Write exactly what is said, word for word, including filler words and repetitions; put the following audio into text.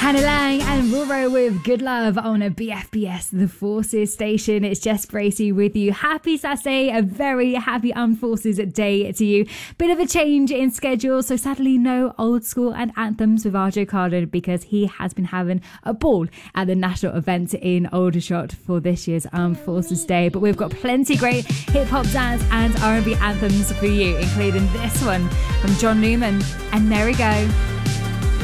Hannah Lang and Roro with Good Love on a B F B S The Forces station. It's Jess Bracey with you. Happy Saturday, a very happy Armed Forces Day to you. Bit of a change in schedule, so sadly no old school and anthems with Arjo Carden because he has been having a ball at the national event in Aldershot for this year's Armed Forces Day. But we've got plenty great hip-hop, dance and R and B anthems for you, including this one from John Newman and Merry Go.